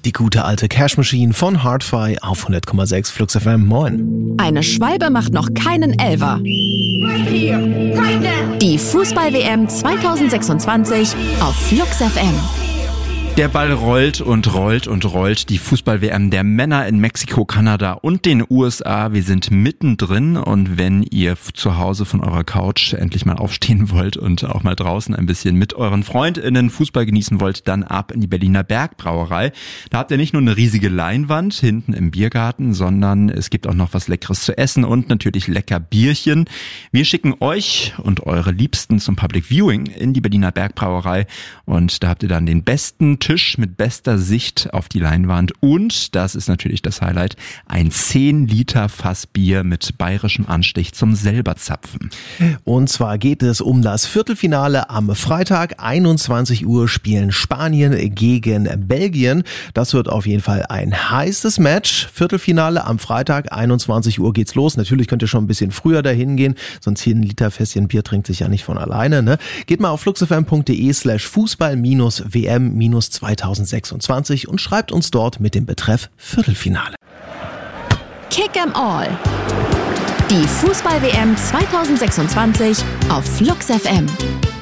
Die gute alte Cash Machine von Hardfi auf 100,6 Flux FM. Moin. Eine Schwalbe macht noch keinen Elfer. Die Fußball-WM 2026 auf Flux FM. Der Ball rollt und rollt und rollt. Die Fußball-WM der Männer in Mexiko, Kanada und den USA. Wir sind mittendrin und wenn ihr zu Hause von eurer Couch endlich mal aufstehen wollt und auch mal draußen ein bisschen mit euren FreundInnen Fußball genießen wollt, dann ab in die Berliner Bergbrauerei. Da habt ihr nicht nur eine riesige Leinwand hinten im Biergarten, sondern es gibt auch noch was Leckeres zu essen und natürlich lecker Bierchen. Wir schicken euch und eure Liebsten zum Public Viewing in die Berliner Bergbrauerei und da habt ihr dann den besten Tisch mit bester Sicht auf die Leinwand und, das ist natürlich das Highlight, ein 10 Liter Fass Bier mit bayerischem Anstich zum selber zapfen. Und zwar geht es um das Viertelfinale am Freitag. 21 Uhr spielen Spanien gegen Belgien. Das wird auf jeden Fall ein heißes Match. Viertelfinale am Freitag, 21 Uhr geht's los. Natürlich könnt ihr schon ein bisschen früher dahin gehen. So ein 10 Liter Fässchen Bier trinkt sich ja nicht von alleine, ne? Geht mal auf fluxfm.de/Fußball-WM 2026 und schreibt uns dort mit dem Betreff Viertelfinale. Kick 'em all. Die Fußball-WM 2026 auf Flux FM.